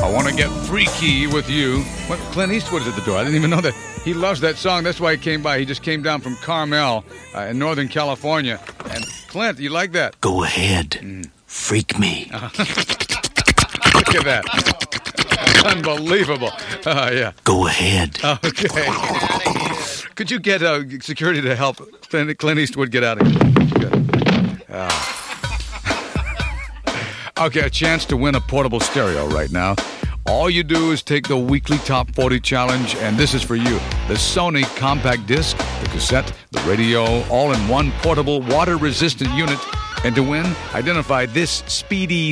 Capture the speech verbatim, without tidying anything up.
I want to get freaky with you. What, Clint Eastwood's at the door. I didn't even know that. He loves that song. That's why he came by. He just came down from Carmel uh, in Northern California. And Clint, you like that? Go ahead. Mm. Freak me. Uh, look at that. Unbelievable. Uh, yeah. Go ahead. Okay. Could you get uh, security to help Clint, Clint Eastwood get out of here? Good. Uh. Okay, a chance to win a portable stereo right now. All you do is take the weekly Top forty challenge, and this is for you. The Sony compact disc, the cassette, the radio, all in one portable, water-resistant unit. And to win, identify this speedy